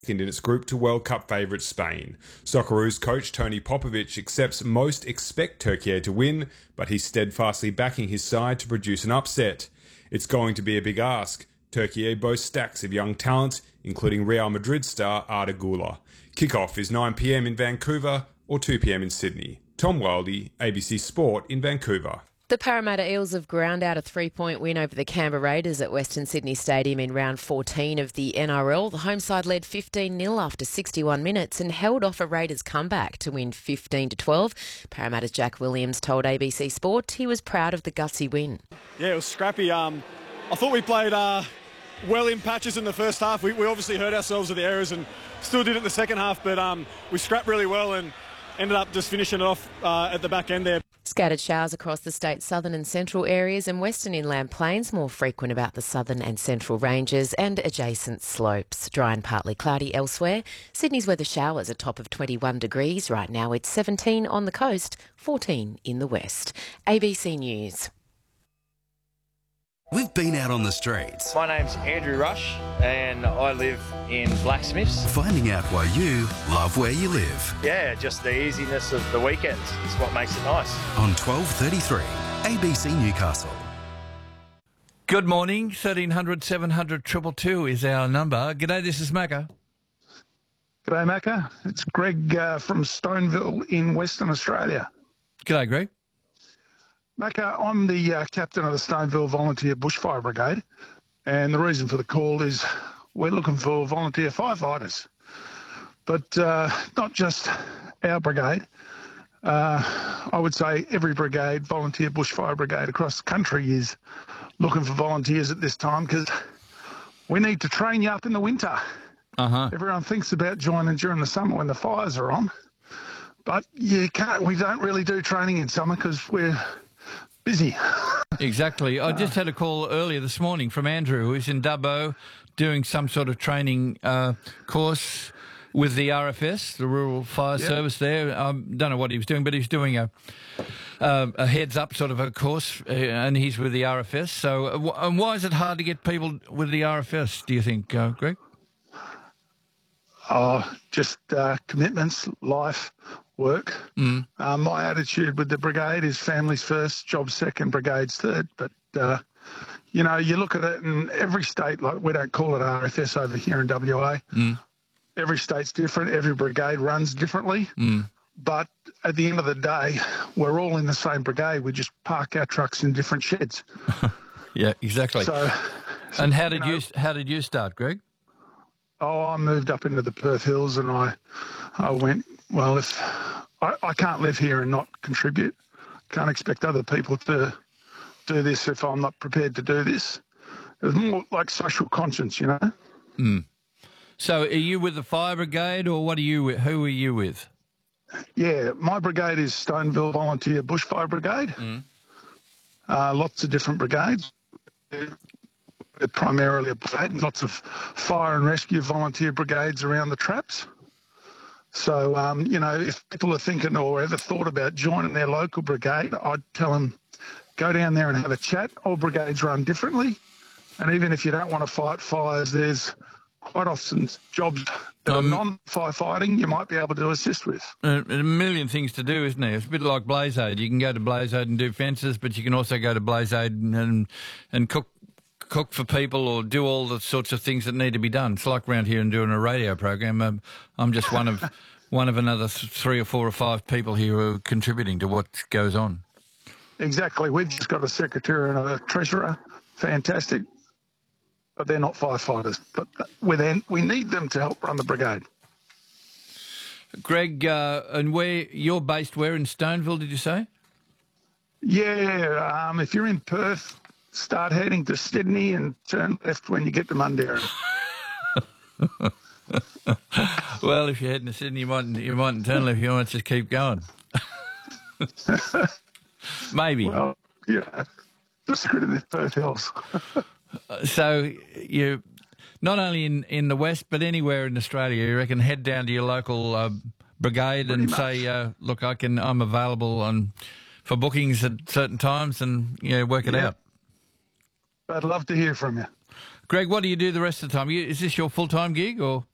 in its group to World Cup favourite Spain. Socceroos coach Tony Popovic accepts most expect Türkiye to win, but he's steadfastly backing his side to produce an upset. It's going to be a big ask. Türkiye boasts stacks of young talent, including Real Madrid star Arda Güler. Kickoff is 9 p.m. in Vancouver or 2 p.m. in Sydney. Tom Wildey, ABC Sport in Vancouver. The Parramatta Eels have ground out a 3-point win over the Canberra Raiders at Western Sydney Stadium in round 14 of the NRL. The home side led 15-0 after 61 minutes and held off a Raiders comeback to win 15-12. Parramatta's Jack Williams told ABC Sport he was proud of the gutsy win. Yeah, it was scrappy. I thought we played well in patches in the first half. We obviously hurt ourselves with the errors and still did it in the second half, but we scrapped really well and ended up just finishing it off at the back end there. Scattered showers across the state's southern and central areas and western inland plains, more frequent about the southern and central ranges and adjacent slopes. Dry and partly cloudy elsewhere. Sydney's weather showers, a top of 21 degrees. Right now it's 17 on the coast, 14 in the west. ABC News. We've been out on the streets. My name's Andrew Rush and I live in Blacksmiths. Finding out why you love where you live. Yeah, just the easiness of the weekends is what makes it nice. On 1233, ABC Newcastle. Good morning, 1300 700 222 is our number. G'day, this is Macca. G'day, Macca. It's Greg from Stoneville in Western Australia. G'day, Greg. Macca, I'm the captain of the Stoneville Volunteer Bushfire Brigade, and the reason for the call is we're looking for volunteer firefighters. But not just our brigade. I would say every brigade, volunteer bushfire brigade across the country is looking for volunteers at this time because we need to train you up in the winter. Everyone thinks about joining during the summer when the fires are on, but you can't. We don't really do training in summer because we're busy. Exactly. I just had a call earlier this morning from Andrew, who's in Dubbo doing some sort of training course with the RFS, the Rural Fire Service there. I don't know what he was doing, but he's doing a heads-up sort of a course, and he's with the RFS. So and why is it hard to get people with the RFS, do you think, Greg? Just commitments, life, work. My attitude with the brigade is families first, jobs second, brigades third. But, you know, you look at it in every state, like we don't call it RFS over here in WA. Every state's different. Every brigade runs differently. But at the end of the day, we're all in the same brigade. We just park our trucks in different sheds. Yeah, exactly. And how did you start, Greg? I moved up into the Perth Hills and I went, well, if I can't live here and not contribute, can't expect other people to do this if I'm not prepared to do this. It was more like social conscience, you know. So are you with the fire brigade or what are you with? Who are you with? Yeah, my brigade is Stoneville Volunteer Bushfire Brigade. Lots of different brigades. They're primarily a brigade, lots of fire and rescue volunteer brigades around the traps. So, you know, if people are thinking or ever thought about joining their local brigade, I'd tell them, go down there and have a chat. All brigades run differently. And even if you don't want to fight fires, there's quite often jobs that are non-firefighting you might be able to assist with. A million things to do, isn't there? It's a bit like Blaze Aid. You can go to Blaze Aid and do fences, but you can also go to Blaze Aid and cook for people or do all the sorts of things that need to be done. It's like around here and doing a radio program. I'm just one of another 3 or 4 or 5 people here who are contributing to what goes on. Exactly. We've just got a secretary and a treasurer. Fantastic. But they're not firefighters. But we need them to help run the brigade. Greg, and where you're based, where in Stoneville, did you say? Yeah, if you're in Perth, start heading to Sydney and turn left when you get to Mundaring. Well, if you're heading to Sydney, you mightn't turn left. You might just keep going. Maybe. Well, yeah, just go to the Perth Hills. So you, not only in the West, but anywhere in Australia, you reckon head down to your local brigade and say, look, I'm available for bookings at certain times and work it out. I'd love to hear from you. Greg, what do you do the rest of the time? Is this your full-time gig or?